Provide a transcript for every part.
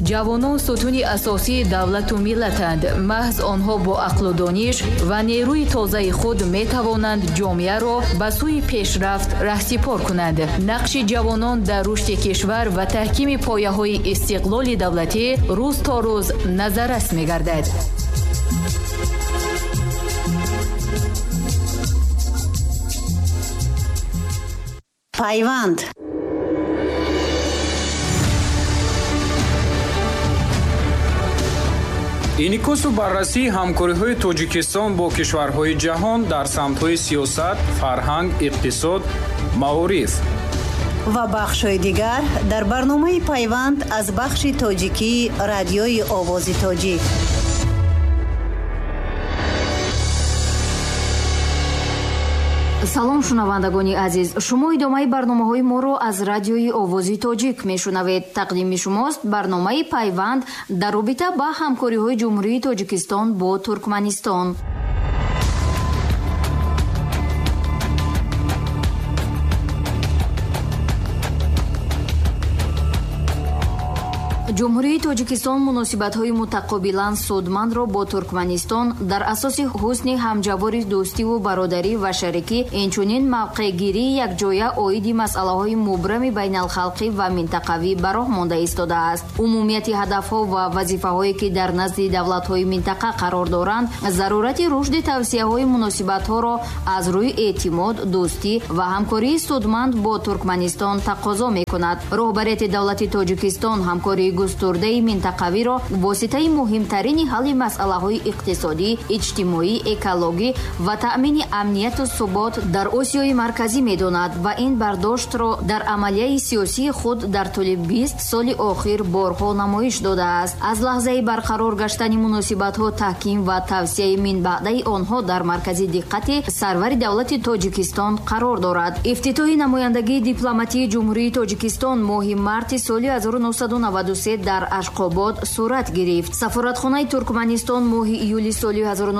ҷавонон сутуни асосии давлату миллатанд. маҳз онҳо бо ақлу дониш ва нерӯи тозаи худ метавонанд ҷомеаро ба сӯи пешрафт раҳсипор кунанд. нақши ҷавонон дар рушди кишвар ва таҳкими пояҳои истиқлоли давлатӣ рӯз то рӯз назаррас мегардад. пайванд. инъикосу баррасии ҳамкориҳои тоҷикистон бо кишварҳои ҷаҳон дар самтҳои сиёсат, фарҳанг, иқтисод, маориф ва бахшҳои дигар дар барномаи пайванд аз бахши тоҷикии радиои овози тоҷик. салом шунавандагони азиз, шумо идомаи барномаҳои моро аз радиои овози тоҷик мешунавед. тақдими шумост барномаи пайванд дар робита ба ҳамкориҳои ҷумҳурии тоҷикистон бо туркманистон. ҷумҳурии тоҷикистон муносибатҳои мутақобилан судмандро бо туркманистон дар асоси ҳусни ҳамҷавори дӯстиву бародарӣ ва шарикӣ, инчунин мавқеъгирии якҷоя оиди масъалаҳои мубрами байналхалқӣ ва минтақавӣ ба роҳ монда истодааст. умумияти ҳадафҳо ва вазифаҳое ки дар назди давлатҳои минтақа қарор доранд, зарурати рушди тавсияҳои муносибатҳоро аз рӯи эътимод, дӯстӣ ва ҳамкории судманд бо Туркманистон тақозо мекунад. роҳбарияти давлати Тоҷикистон ҳамкории густурдаи минтақавиро воситаи муҳимтарини ҳалли масъалаҳои иқтисодӣ, иҷтимоӣ, экологӣ ва таъмини амнияту субот дар Осиёи марказӣ медонад ва ин бардоштро дар амалияи сиёсии худ дар тӯли 20 соли охир борҳо намоиш додааст. аз лаҳзаи барқарор гаштани муносибатҳо, таҳким ва тавсияи минбаъдаи онҳо дар маркази диққати сарвари давлати Тоҷикистон қарор дорад. ифтитоҳи намояндагии дипломатии ҷумҳурии Тоҷикистон моҳи марти соли 1993 дар Ашқобод сурат гирифт. Сафоратхонаи Туркманистон моҳи июли соли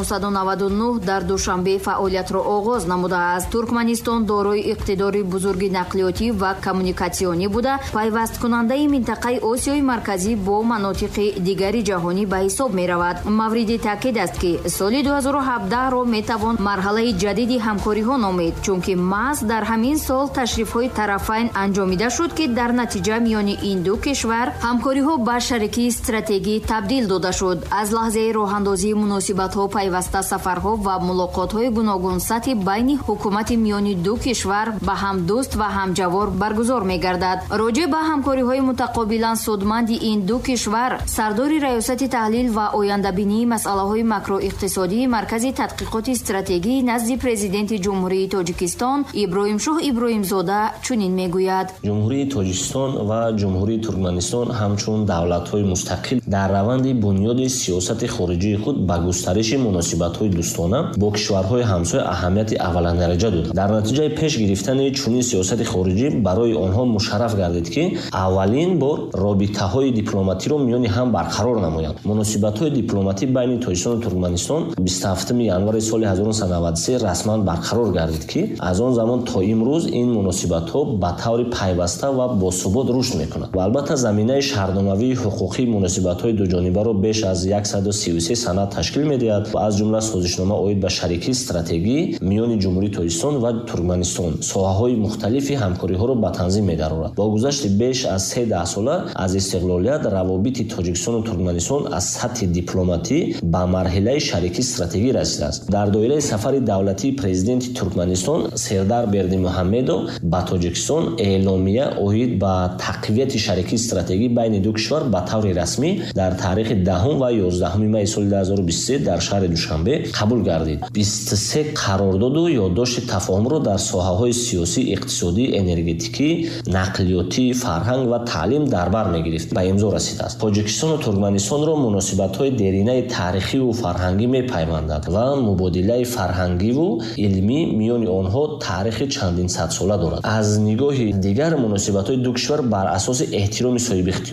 1999 дар Душанбе фаъолиятро оғоз намудааст. Туркманистон дорои иқтидори бузурги нақлиётӣ ва коммуникатсионӣ буда, пайвасткунандаи минтақаи Осиёи марказӣ бо манотиқи дигари ҷаҳонӣ ба ҳисоб меравад. мавриди таъкид аст, ки соли 2017-ро метавон марҳалаи ҷадиди ҳамкориҳо номид, чунки маҳз дар ҳамин сол ташрифҳои тарафайн анҷомида шуд, ки дар натиҷа миёни ин ду кишвар ҳамкориҳо ба шарикии стратегӣ табдил дода шуд. аз лаҳзаи роҳандозии муносибатҳо пайваста сафарҳо ва мулоқотҳои гуногун сатҳи байни ҳукумати миёни ду кишвар ба ҳамдӯст ва ҳамҷавор баргузор мегардад. роҷеъ ба ҳамкориҳои мутақобилан судманди ин ду кишвар, сардори раёсати таҳлил ва ояндабинии масъалаҳои макроиқтисодии маркази тадқиқоти стратегӣ назди президенти ҷумҳурии Тоҷикистон Иброҳимшоҳ Иброҳимзода чунин мегӯяд: ҷумҳурии Тоҷикистон ва ҷумҳурии Туркманистон ҳамчун давлатҳои мустақил дар раванди бунёди сиёсати хориҷии худ ба густариши муносибатҳои дӯстона бо кишварҳои ҳамсоя аҳамияти авваландараҷа доданд. дар натиҷаи пеш гирифтани чунин сиёсати хориҷӣ барои онҳо мушарраф гардид, ки аввалин бор робитаҳои дипломатиро миёни ҳам барқарор намоянд. муносибатҳои дипломатӣ байни Тоҷикистону Туркманистон 27 январи соли 1993 расман барқарор гардид, ки аз он замон то имрӯз ин муносибатҳо ба таври пайваста ва босубот рушд мекунад. ва албатта заминаи шаҳрномавии ҳуқуқии муносибатҳои дуҷонибаро беш аз 133 санад ташкил медиҳад ва аз ҷумла созишнома оид ба шарикии стратегӣ миёни ҷумҳурии Тоҷикистон ва Туркманистон соҳаҳои мухталифи ҳамкориҳоро ба танзим медарорад. бо гузашти беш аз 13 сола аз истиқлолият, равобити Тоҷикистону Туркманистон аз сатҳи дипломатӣ ба марҳилаи шарикии стратегӣ расидааст. дар доираи сафари давлатии президенти Туркманистон Сердар Бердимуҳаммедов ба Тоҷикистон эъломия оид ба тақвияти шарикии стратегӣ байни ду кишвар ба таври расмӣ дар таърихи 10 ва 11 майи соли 2023 дар шаҳри Душанбе қабул гардид. 23 қарордоду ёддошти тафоҳумро дар соҳаҳои сиёсӣ, иқтисодӣ, энергетикӣ, нақлиётӣ, фарҳанг ва таълим дар бар мегирифт ба имзо расидааст. Тоҷикистону Туркманистонро муносибатҳои деринаи таърихиву фарҳангӣ мепайвандад ва мубодилаи фарҳангиву илмӣ миёни онҳо таърихи чандин садсола дорад. аз нигоҳи дигар муносибатҳои ду кишвар бар асоси эҳтироми соҳибихтиёрӣ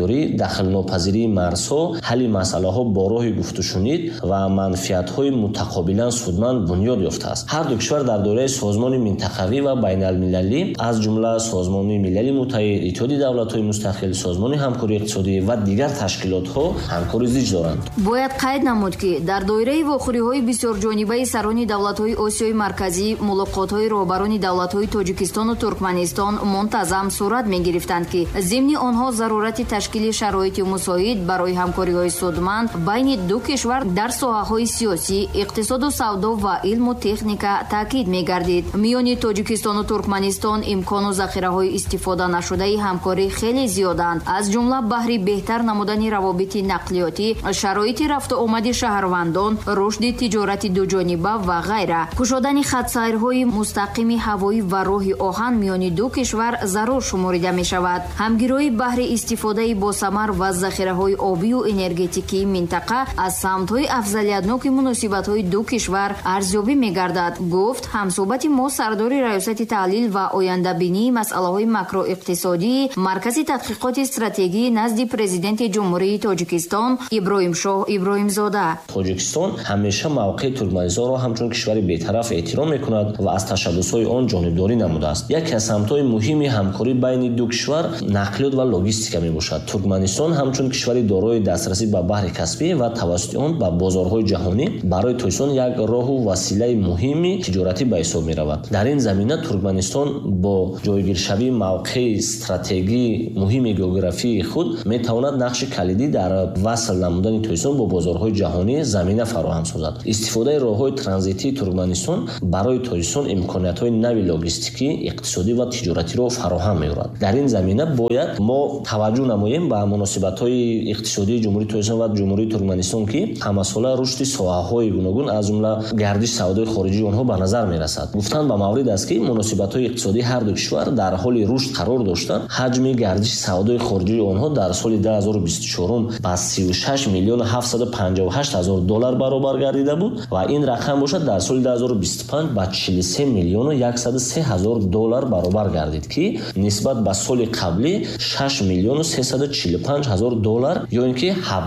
ҳамкорӣ, дахлнопазирии марзҳо, ҳалли масъалаҳо бо роҳи гуфтушунид ва манфиатҳои мутақобилан судманд бунёд ёфтааст. ҳарду кишвар дар доираи созмони минтақавӣ ва байналмилалӣ, аз ҷумла Созмони Милали Муттаҳид, Иттиҳоди давлатҳои мустақил, Созмони ҳамкории иқтисодӣ ва дигар ташкилотҳо ҳамкорӣ зич доранд. бояд қайд намуд, ки дар доираи вохӯриҳои бисёрҷонибаи сарони давлатҳои Осиёи марказӣ мулоқотҳои роҳбарони давлатҳои Тоҷикистону Туркманистон мунтазам сурат мегирифтанд, ки зимни онҳо зарурати ташкили шароити мусоид барои ҳамкориҳои судманд байни ду кишвар дар соҳаҳои сиёсӣ, иқтисоду савдо ва илму техника таъкид мегардид. миёни Тоҷикистону Туркманистон имкону захираҳои истифода нашудаи ҳамкорӣ хеле зиёданд, аз ҷумла баҳри беҳтар намудани равобити нақлиётӣ, шароити рафту омади шаҳрвандон, рушди тиҷорати дуҷониба ва ғайра. кушодани хатсайрҳои мустақими ҳавоӣ ва роҳи оҳан миёни ду кишвар зарур шуморида мешавад. ҳамгирии баҳри истифодаи босамар ва захираҳои обию энергетикии минтақа аз самтҳои афзалиятноки муносибатҳои ду кишвар арзёбӣ мегардад, гуфт ҳамсӯҳбати мо сардори раёсати таҳлил ва ояндабинии масъалаҳои макроиқтисодии маркази тадқиқоти стратегӣ назди президенти ҷумҳурии Тоҷикистон Иброҳимшоҳ Иброҳимзода. тоҷикистон ҳамеша мавқеи Туркманистонро ҳамчун кишвари бетараф эҳтиром мекунад ва аз ташаббусҳои он ҷонибдорӣ намудааст. яке аз самтҳои муҳими ҳамкорӣ байни ду кишвар нақлиёт ва логистика мебошад. Туркманистон ҳамчун кишвари дорои дастрасӣ ба баҳри Каспӣ ва тавассути он ба бозорҳои ҷаҳонӣ барои Тоҷикистон як роҳу василаи муҳими тиҷоратӣ ба ҳисоб меравад. дар ин замина Туркманистон бо ҷойгиршавии мавқеи стратегии муҳими географии худ метавонад нақши калидӣ дар васл намудани Тоҷикистон бо бозорҳои ҷаҳонӣ замина фароҳам созад. истифодаи роҳҳои транзитии Туркманистон барои Тоҷикистон имкониятҳои нави логистикӣ, иқтисодӣ ва тиҷоратиро фароҳам меорад. дар ин замина бояд мо таваҷҷӯҳ намоем ба муносибатҳои иқтисодии ҷумҳурии Тоҷикистон ва ҷумҳурии Туркманистон, ки ҳамасола рушди соҳаҳои гуногун аз ҷумла гардиш савдои хориҷии онҳо ба назар мерасад. гуфтан ба маврид аст, ки муносибатҳои иқтисодии ҳарду кишвар дар ҳоли рушд қарор доштанд. ҳаҷми гардиши савдои хориҷии онҳо дар соли 2024 ба 36 миллион 758 ҳазор доллар баробар гардида буд ва ин рақам бошад дар соли 2025 ба 43 миллион 103 ҳазор доллар баробар гардид, ки нисбат ба соли қаблӣ 6 миллион 345 ҳазор доллар ё ин ки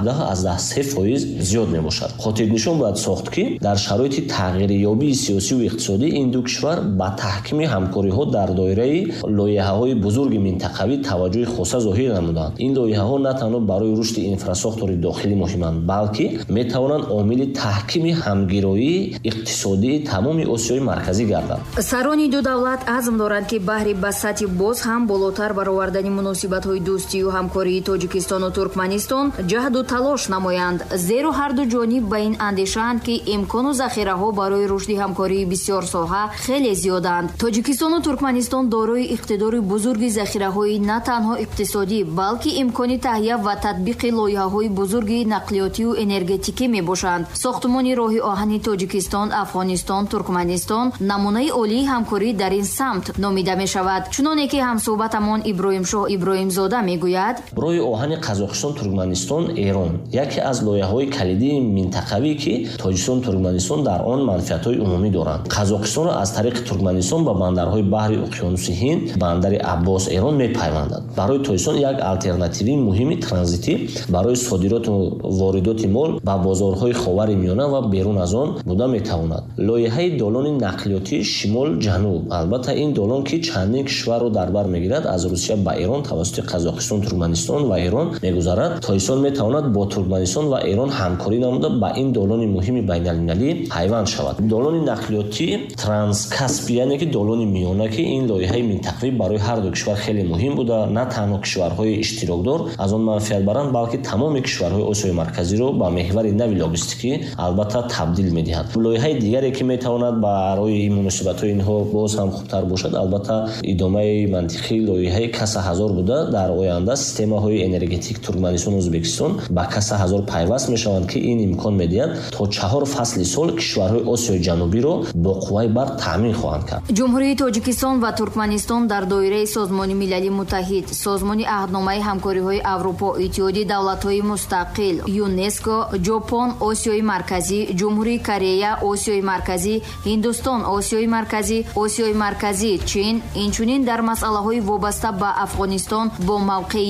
17.3% зиёд мебошад. хотирнишон бояд сохт, ки дар шароити тағйирёбии сиёсиву иқтисодӣ ин ду кишвар ба таҳкими ҳамкориҳо дар доираи лоиҳаҳои бузурги минтақавӣ таваҷҷӯҳи хоса зоҳир намуданд. ин лоиҳаҳо на танҳо барои рушди инфраструктураи дохилӣ муҳиманд, балки метавонанд омили таҳкими ҳамгироии иқтисодии тамоми Осиёи марказӣ гарданд. сарони ду давлат азм доранд, ки баҳри ба сатҳи боз ҳам болотар баровардани муносибатҳои дӯстию ҳамкории Тоҷикистону Туркманистон ҷаҳду талош намоянд, зеро ҳарду ҷониб ба ин андешаанд, ки имкону захираҳо барои рушди ҳамкории бисёр соҳа хеле зиёданд. Тоҷикистону Туркманистон дорои иқтидори бузурги захираҳои на танҳо иқтисодӣ, балки имкони таҳия ва татбиқи лоиҳаҳои бузурги нақлиётиву энергетикӣ мебошанд. сохтумони роҳи оҳани Тоҷикистон, Афғонистон, Туркманистон намунаи олии ҳамкорӣ дар ин самт номида мешавад. чуноне ки ҳамсӯҳбатамон Иброҳимшоҳ Иброҳимзода мегӯяд, роҳи оҳани Қазоқистон, Туркманистон, Эрон яке аз лоиҳаҳои калидии минтақавӣ, ки Тоҷикистон, Туркманистон дар он манфиатҳои умумӣ доранд. Қазоқистонро аз тариқи Туркманистон ба бандарҳои баҳри уқёнуси Ҳинд, бандари Аббос, Эрон мепайвандад. барои Тоҷикистон як алтернативии муҳими транзитӣ барои содироту воридоти мол ба бозорҳои Ховари Миёна ва берун аз он буда метавонад. лоиҳаи долони нақлиётии шимол ҷануб, албатта ин долон, ки чандин кишварро дар бар мегирад, аз Русия ба Эрон тавассути Қазоқистон, Туркманистон ва Эрон мегузарад. Тоҷикистон метавонад бо Туркманистон ва Эрон ҳамкорӣ намуда ба ин долони муҳими байналмилалӣ пайванд шавад. долони нақлиёти Транскаспий, яъне ки долони миёна, ки ин лоиҳаи минтақавӣ барои ҳарду кишвар хеле муҳим буда, на танҳо кишварҳои иштирокдор аз он манфиат баранд, балки тамоми кишварҳои Осиёи марказиро ба меҳвари нави логистикӣ албатта табдил медиҳад. лоиҳаи дигаре, ки метавонад барои муносибатҳои инҳо боз ҳам хубтар бошад, албатта идомаи мантиқи лоиҳаи Каса ҳазор буда, дар оянда системаҳои энергетик Туркманистон, Ӯзбекистон ба Каса ҳазор пайваст мешаванд, ки ин имкон медиҳад то 4 фасли сол кишварҳои Осиёи ҷанубиро бо қувваи барқ таъмин хоҳанд кард. ҷумҳурии Тоҷикистон ва Туркманистон дар доираи Созмони Милали Муттаҳид, Созмони аҳдномаи ҳамкориҳои Аврупо, Иттиҳоди давлатҳои мустақил, ЮНЕСКО, Ҷопон, Осиёи марказӣ, Ҷумҳурии Корея, Осиёи марказӣ, Ҳиндустон, Осиёи марказӣ, Чин, инчунин дар масъалаҳои вобаста ба Афғонистон бо мавқеи ягона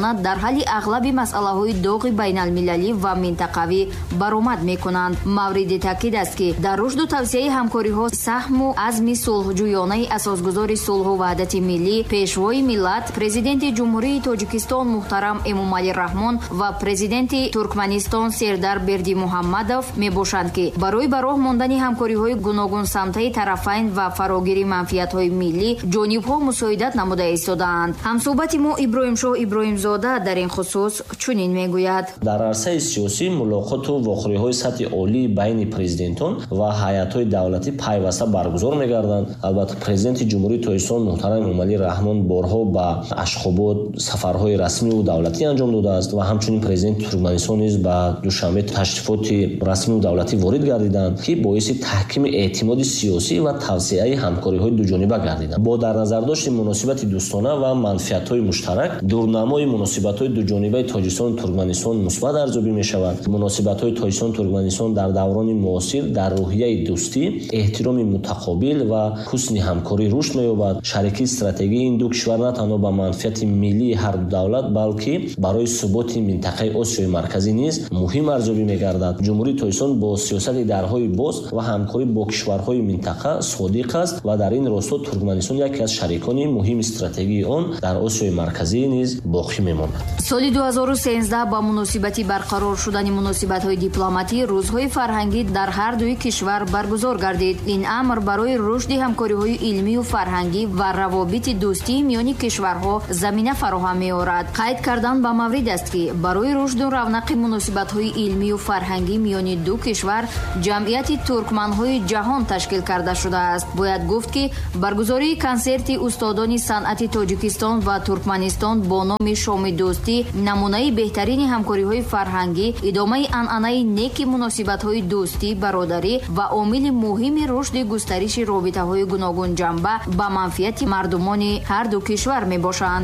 достона дар ҳалли ағлаби масъалаҳои доғи байналмилалӣ ва минтақавӣ баромад мекунанд. мавриди таъкид аст ки дар рушду тавсеяи ҳамкориҳо саҳму азми сулҳҷӯёнаи асосгузори сулҳу ваҳдати миллӣ, пешвои миллат, президенти ҷумҳурии Тоҷикистон муҳтарам Эмомалӣ Раҳмон ва президенти Туркманистон Сердар Бердимуҳаммадов мебошанд ки барои ба роҳ мондани ҳамкориҳои гуногунсамтаи тарафайн ва фарогири манфиатҳои миллӣ ҷонибҳо мусоидат намуда истодаанд. ҳамсӯҳбати мо Иброҳимшоҳ Иброҳимзода дар ин хусус чунин мегӯяд. дар арсаи сиёсӣ мулоқоту вохӯриҳои сатҳи олӣ байни президентон ва ҳайатҳои давлатӣ пайваста баргузор мегарданд. албатта президенти ҷумҳурии Тоҷикистон муҳтарам Эмомалӣ Раҳмон борҳо ба Ашхобод сафарҳои расмиву давлатӣ анҷом додааст ва ҳамчунин президенти Туркманистон низ ба Душанбе ташрифоти расмиву давлатӣ ворид гардиданд, ки боиси таҳкими эътимоди сиёсӣ ва тавсеаи ҳамкориҳои дуҷониба гардиданд. бо дар назардошти муносибати дӯстона ва манфиатҳои муштарак, дурнамои муносибатҳои дуҷонибаи Тоҷикистону Туркманистон мусбат арзёбӣ мешавад. муносибатҳои Тоҷикистону Туркманистон дар даврони муосир дар рӯҳияи дӯстӣ, эҳтироми мутақобил ва ҳусни ҳамкорӣ рушд меёбад. шарикии стратегии ин ду кишвар на танҳо ба манфиати миллии ҳарду давлат, балки барои суботи минтақаи Осиёи марказӣ низ муҳим арзёбӣ мегардад. ҷумҳурии Тоҷикистон бо сиёсати дарҳои боз ва ҳамкорӣ бо кишварҳои минтақа содиқ аст ва дар ин росто Туркманистон яке аз шарикони муҳими стратегии он дар Осиёи марказӣ низ боқӣ мемонад. соли 2013 ба муносибати барқарор шудани муносибатҳои дипломатӣ рӯзҳои фарҳангӣ дар ҳар дуи кишвар баргузор гардид. ин амр барои рушди ҳамкориҳои илмию фарҳангӣ ва равобити дӯстии миёни кишварҳо замина фароҳам меорад. қайд кардан ба маврид аст ки барои рушду равнақи муносибатҳои илмию фарҳангӣ миёни ду кишвар ҷамъияти туркманҳои ҷаҳон ташкил карда шудааст. бояд гуфт ки баргузории консерти устодони санъати Тоҷикистон ва Туркманистон бо номи шоми дӯстӣ намунаи беҳтарини ҳамкориҳои фарҳангӣ, идомаи анъанаи неки муносибатҳои дӯстӣ, бародарӣ ва омили муҳими рушди густариши робитаҳои гуногунҷанба ба манфиати мардумони ҳар ду кишвар мебошанд.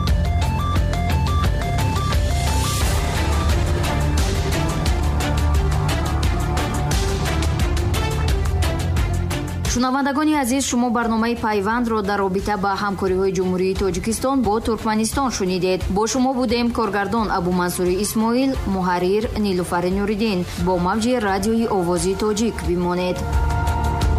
шунавандагони азиз, шумо барномаи пайвандро дар робита ба ҳамкориҳои ҷумҳурии Тоҷикистон бо Туркманистон шунидед. бо шумо будем коргардон Абумансури Исмоил, муҳаррир Нилуфари Нуриддин. бо мавҷи радиои Овози Тоҷик бимонед.